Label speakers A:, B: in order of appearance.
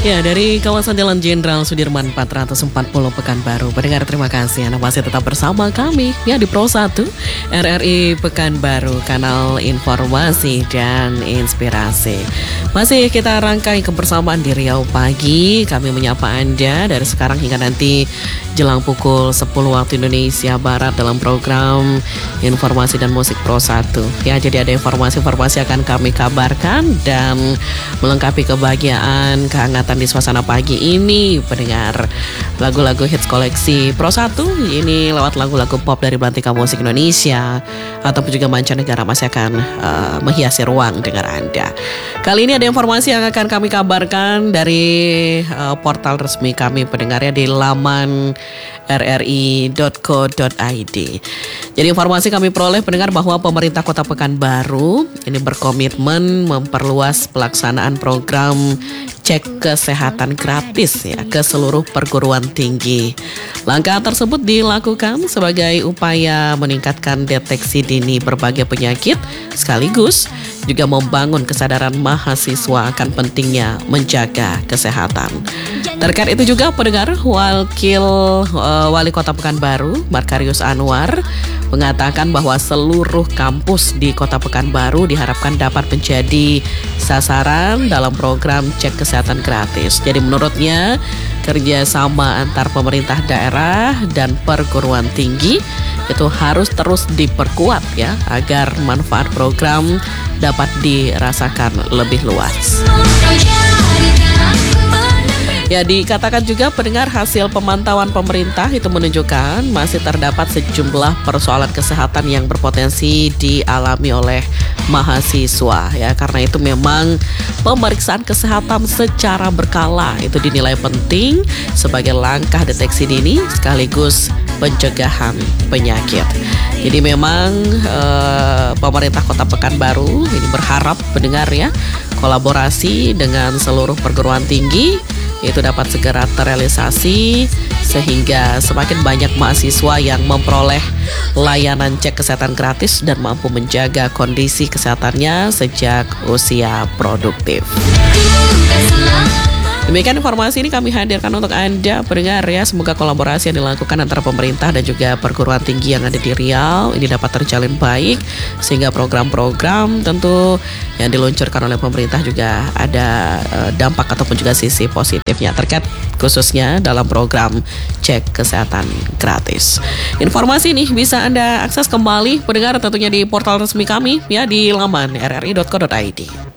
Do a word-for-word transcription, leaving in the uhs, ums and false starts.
A: Ya, dari kawasan Jalan Jenderal Sudirman empat ratus empat puluh Pekanbaru. Pendengar, terima kasih Anda masih tetap bersama kami ya di Pro satu R R I Pekanbaru, kanal informasi dan inspirasi. Masih kita rangkai kebersamaan di Riau Pagi. Kami menyapa Anda dari sekarang hingga nanti jelang pukul sepuluh waktu Indonesia Barat dalam program informasi dan musik Pro satu. Ya, jadi ada informasi-informasi akan kami kabarkan dan melengkapi kebahagiaan, kehangatan di suasana pagi ini. Pendengar, lagu-lagu hits koleksi Pro satu ini lewat lagu-lagu pop dari belantika musik Indonesia ataupun juga mancanegara masih akan uh, menghiasi ruang dengar Anda. Kali ini ada informasi yang akan kami kabarkan dari uh, portal resmi kami, pendengarnya di laman r r i dot co dot i d. Jadi informasi kami peroleh, pendengar, bahwa pemerintah Kota Pekanbaru ini berkomitmen memperluas pelaksanaan program cek kesehatan gratis ya ke seluruh perguruan tinggi. Langkah tersebut dilakukan sebagai upaya meningkatkan deteksi dini berbagai penyakit sekaligus juga membangun kesadaran mahasiswa akan pentingnya menjaga kesehatan. Terkait itu juga, pendengar, Wakil uh, Wali Kota Pekanbaru Markarius Anwar mengatakan bahwa seluruh kampus di Kota Pekanbaru diharapkan dapat menjadi sasaran dalam program cek kesehatan gratis. Jadi menurutnya kerjasama antar pemerintah daerah dan perguruan tinggi itu harus terus diperkuat ya agar manfaat program dapat dirasakan lebih luas. Ya, dikatakan juga, pendengar, hasil pemantauan pemerintah itu menunjukkan masih terdapat sejumlah persoalan kesehatan yang berpotensi dialami oleh mahasiswa ya. Karena itu memang pemeriksaan kesehatan secara berkala itu dinilai penting sebagai langkah deteksi dini sekaligus pencegahan penyakit. Jadi memang eh, pemerintah Kota Pekanbaru ini berharap, pendengar ya, kolaborasi dengan seluruh perguruan tinggi itu dapat segera terrealisasi sehingga semakin banyak mahasiswa yang memperoleh layanan cek kesehatan gratis dan mampu menjaga kondisi kesehatannya sejak usia produktif. Demikian informasi ini kami hadirkan untuk Anda, pendengar ya. Semoga kolaborasi yang dilakukan antara pemerintah dan juga perguruan tinggi yang ada di Riau ini dapat terjalin baik sehingga program-program tentu yang diluncurkan oleh pemerintah juga ada uh, dampak ataupun juga sisi positifnya terkait khususnya dalam program cek kesehatan gratis. Informasi ini bisa Anda akses kembali, pendengar, tentunya di portal resmi kami ya di laman r r i dot co dot i d.